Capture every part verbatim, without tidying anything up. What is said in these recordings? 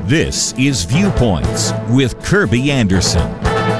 This is Viewpoints with Kirby Anderson.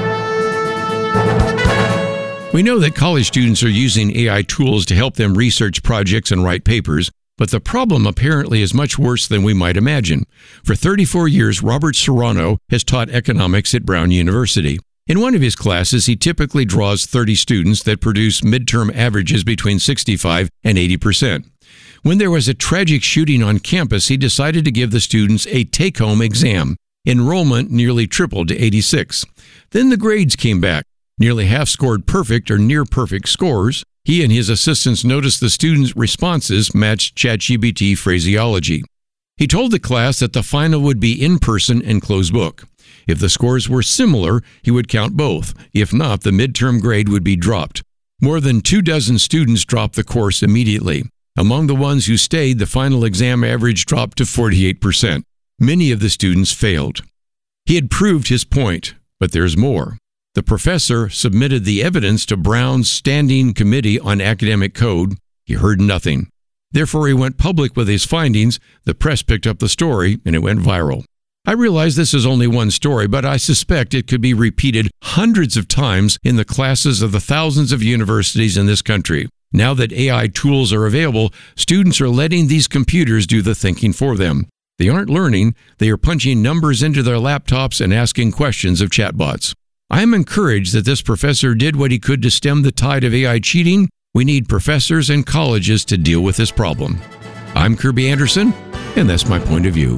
We know that college students are using A I tools to help them research projects and write papers, but the problem apparently is much worse than we might imagine. For thirty-four years, Robert Serrano has taught economics at Brown University. In one of his classes, he typically draws thirty students that produce midterm averages between sixty-five and eighty percent. When there was a tragic shooting on campus, he decided to give the students a take-home exam. Enrollment nearly tripled to eighty-six. Then the grades came back. Nearly half scored perfect or near-perfect scores. He and his assistants noticed the students' responses matched ChatGPT phraseology. He told the class that the final would be in person and closed book. If the scores were similar, he would count both. If not, the midterm grade would be dropped. More than two dozen students dropped the course immediately. Among the ones who stayed, the final exam average dropped to forty-eight percent. Many of the students failed. He had proved his point, but there's more. The professor submitted the evidence to Brown's Standing Committee on Academic Code. He heard nothing. Therefore, he went public with his findings. The press picked up the story, and it went viral. I realize this is only one story, but I suspect it could be repeated hundreds of times in the classes of the thousands of universities in this country. Now that A I tools are available, students are letting these computers do the thinking for them. They aren't learning. They are punching numbers into their laptops and asking questions of chatbots. I am encouraged that this professor did what he could to stem the tide of A I cheating. We need professors and colleges to deal with this problem. I'm Kirby Anderson, and that's my point of view.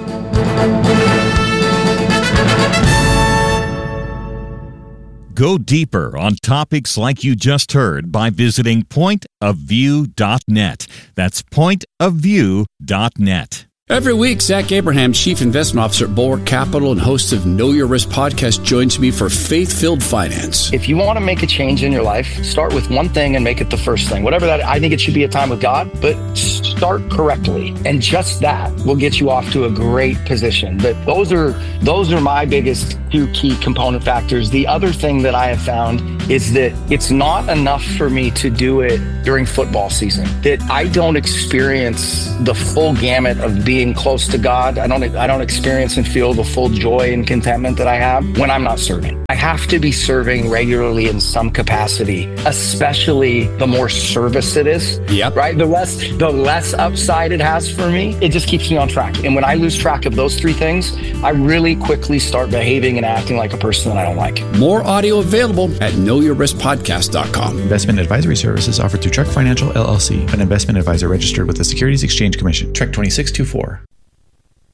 Go deeper on topics like you just heard by visiting point of view dot net. That's point of view dot net. Every week, Zach Abraham, Chief Investment Officer at Bulwark Capital and host of Know Your Risk podcast, joins me for Faith-Filled Finance. If you want to make a change in your life, start with one thing and make it the first thing. Whatever that, I think it should be a time with God, but start correctly. And just that will get you off to a great position. But those are those are my biggest two key component factors. The other thing that I have found is that it's not enough for me to do it during football season, that I don't experience the full gamut of being close to God. I don't I don't experience and feel the full joy and contentment that I have when I'm not serving. I have to be serving regularly in some capacity, especially the more service it is. Yep. Right? The less the less upside it has for me, it just keeps me on track. And when I lose track of those three things, I really quickly start behaving and acting like a person that I don't like. More audio available at know your risk podcast dot com. Investment advisory services offered through Trek Financial, L L C, an investment advisor registered with the Securities Exchange Commission. Trek twenty-six twenty-four.